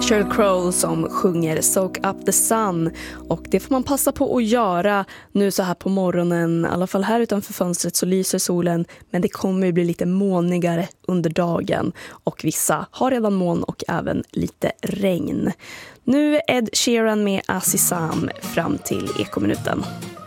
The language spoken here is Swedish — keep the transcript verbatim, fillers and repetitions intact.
Sheryl Crow som sjunger Soak Up the Sun, och det får man passa på att göra nu så här på morgonen. I alla fall här utanför fönstret så lyser solen, men det kommer ju bli lite molnigare under dagen och vissa har redan moln och även lite regn. Nu är Ed Sheeran med Azizam fram till Ekominuten.